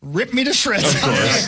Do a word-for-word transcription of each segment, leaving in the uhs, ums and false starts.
rip me to shreds. Of course.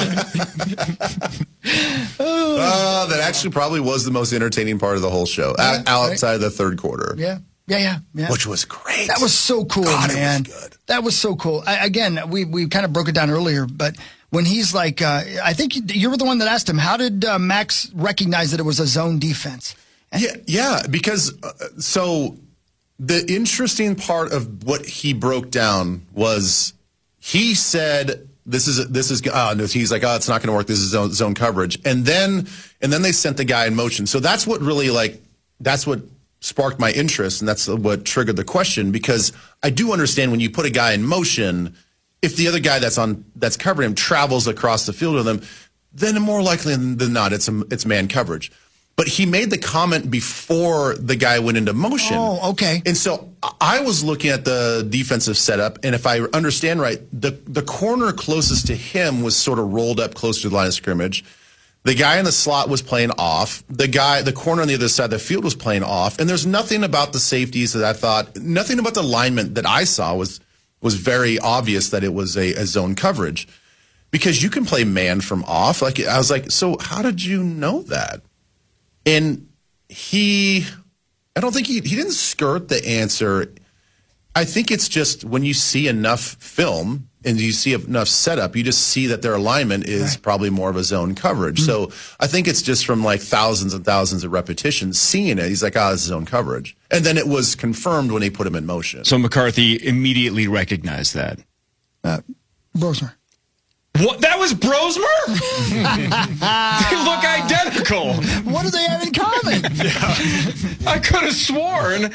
uh, that actually probably was the most entertaining part of the whole show, yeah, outside right. of the third quarter. Yeah. Yeah, yeah, yeah. Which was great. That was so cool, God, man. It was good. That was so cool. I, again, we, we kind of broke it down earlier, but when he's like, uh, I think you, you were the one that asked him, how did uh, Max recognize that it was a zone defense? And yeah, yeah, because uh, so the interesting part of what he broke down was he said, this is, this is, oh, no, he's like, oh, it's not going to work. This is zone, zone coverage. And then, and then they sent the guy in motion. So that's what really like, that's what sparked my interest, and that's what triggered the question, because I do understand when you put a guy in motion, if the other guy that's on that's covering him travels across the field with him, then more likely than not it's a, it's man coverage. But he made the comment before the guy went into motion. Oh, okay. And so I was looking at the defensive setup, and if I understand right, the the corner closest to him was sort of rolled up close to the line of scrimmage. The guy in the slot was playing off. The guy, the corner on the other side of the field was playing off. And there's nothing about the safeties that I thought, nothing about the alignment that I saw was was very obvious that it was a, a zone coverage. Because you can play man from off. Like I was like, so how did you know that? And he, I don't think he, he didn't skirt the answer. I think it's just when you see enough film and you see enough setup, you just see that their alignment is right. probably more of a zone coverage. Mm-hmm. So I think it's just from like thousands and thousands of repetitions seeing it. He's like, oh, this is zone coverage. And then it was confirmed when they put him in motion. So McCarthy immediately recognized that. Uh, Brosmer. What? That was Brosmer? They look identical. What do they have in common? Yeah. I could have sworn.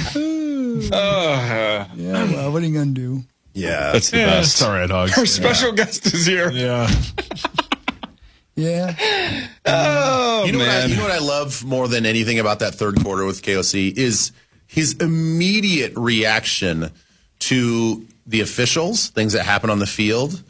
uh, yeah, well, what are you going to do? Yeah. That's the yeah, best. Sorry, dogs. Our special yeah. guest is here. Yeah. yeah. Oh, you know man. What I, you know what I love more than anything about that third quarter with K O C is his immediate reaction to the officials, things that happen on the field.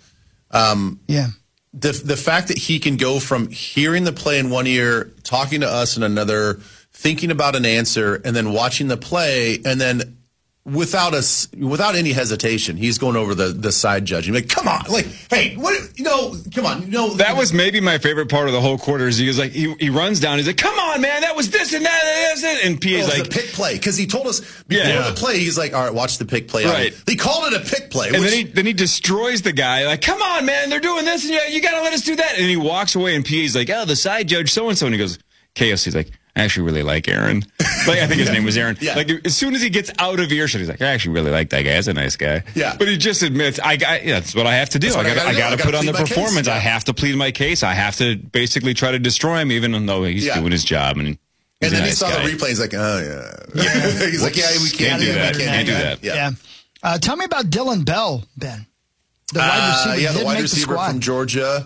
Um, yeah. The the fact that he can go from hearing the play in one ear, talking to us in another, thinking about an answer, and then watching the play, and then without us, without any hesitation, he's going over the, the side judging. Like, come on, like, hey, what? You know, come on, you know. That was maybe my favorite part of the whole quarter. Is he was like, he, he runs down, he's like, come on, man, that was this and that, and that, and P A's oh, like, the pick play, because he told us before yeah. the play, he's like, all right, watch the pick play. Right. They called it a pick play, and which, then he then he destroys the guy. Like, come on, man, they're doing this, and you, you got to let us do that. And he walks away, and P A's like, oh, the side judge, so and so, and he goes, K O C's like, I actually really like Aaron. Like, I think his name was Aaron. Yeah. Like, as soon as he gets out of earshot, he's like, I actually really like that guy. That's a nice guy. Yeah. But he just admits, I, I yeah, that's what I have to do. I got I got to put on the performance. Yeah. I have to plead my case. I have to basically try to destroy him, even though he's yeah. doing his job. And, and then nice he saw guy. the replay. He's like, oh, yeah. yeah. He's like, yeah, we can't, can't do that. We can't, can't do that. that. Yeah. yeah. Uh, tell me about Dillon Bell, Ben. The wide receiver. Uh, yeah, the did wide make receiver the from Georgia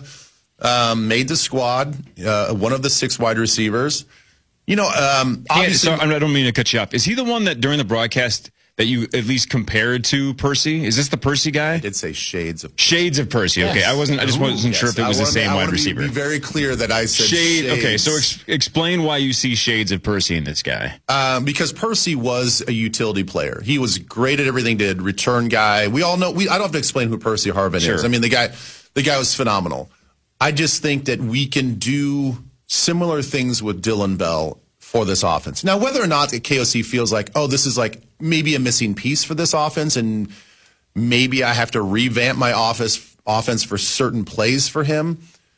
um, made the squad, uh, one of the six wide receivers. You know, um, obviously, yeah, so, I don't mean to cut you up. Is he the one that during the broadcast that you at least compared to Percy? Is this the Percy guy? I did say shades of shades of Percy. Yes. Okay, I wasn't. I just Ooh, wasn't yes. sure if it was the same be, wide I receiver. Be, be very clear that I said Shade. shades. Okay, so ex- explain why you see shades of Percy in this guy. Um, because Percy was a utility player. He was great at everything. Did return guy. We all know. We I don't have to explain who Percy Harvin sure. is. I mean, the guy, the guy was phenomenal. I just think that we can do similar things with Dillon Bell for this offense. Now, whether or not K O C feels like, oh, this is like maybe a missing piece for this offense, and maybe I have to revamp my office offense for certain plays for him.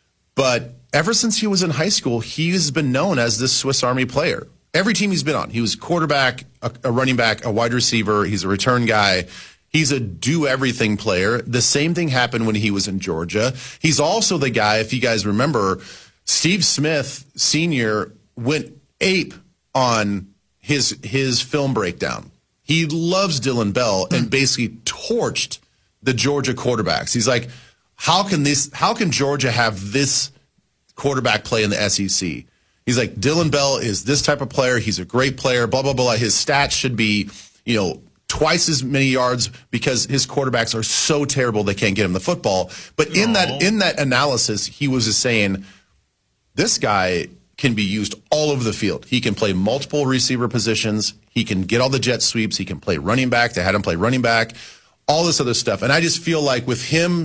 But ever since he was in high school, he's been known as this Swiss Army player. Every team he's been on, he was quarterback, a, a running back, a wide receiver. He's a return guy. He's a do-everything player. The same thing happened when he was in Georgia. He's also the guy, if you guys remember, Steve Smith Senior went ape on his his film breakdown. He loves Dillon Bell and basically torched the Georgia quarterbacks. He's like, how can this how can Georgia have this quarterback play in the S E C? He's like, Dillon Bell is this type of player. He's a great player, blah, blah, blah. His stats should be, you know, twice as many yards because his quarterbacks are so terrible they can't get him the football. But in that in that analysis, he was just saying, this guy can be used all over the field. He can play multiple receiver positions. He can get all the jet sweeps. He can play running back. They had him play running back, all this other stuff. And I just feel like with him